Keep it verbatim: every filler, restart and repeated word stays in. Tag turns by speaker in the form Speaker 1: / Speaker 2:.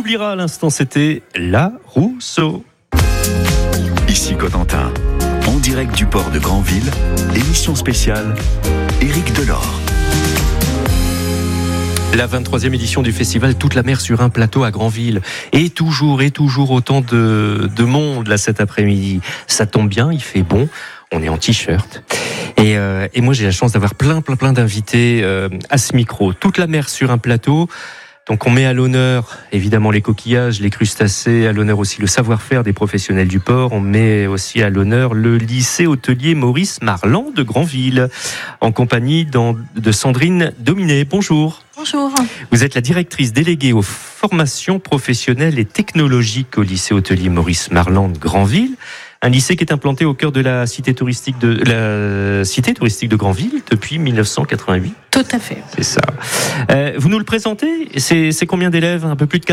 Speaker 1: oubliera à l'instant, c'était La Rousseau.
Speaker 2: Ici Cotentin, en direct du port de Granville, émission spéciale, Éric Delort.
Speaker 1: La vingt-troisième édition du festival Toute la mer sur un plateau à Granville. Et toujours et toujours autant de, de monde là cet après-midi. Ça tombe bien, il fait bon, on est en t-shirt. Et, euh, et moi j'ai la chance d'avoir plein plein plein d'invités euh, à ce micro. Toute la mer sur un plateau. Donc on met à l'honneur évidemment les coquillages, les crustacés, à l'honneur aussi le savoir-faire des professionnels du port. On met aussi à l'honneur le lycée hôtelier Maurice Marland de Granville, en compagnie de Sandrine Dominé. Bonjour.
Speaker 3: Bonjour.
Speaker 1: Vous êtes la directrice déléguée aux formations professionnelles et technologiques au lycée hôtelier Maurice Marland de Granville. Un lycée qui est implanté au cœur de la cité touristique de la cité touristique de Granville depuis dix-neuf cent quatre-vingt-huit.
Speaker 3: Tout à fait.
Speaker 1: C'est ça. Euh, vous nous le présentez ? C'est, c'est combien d'élèves ? Un peu plus de quatre cents ?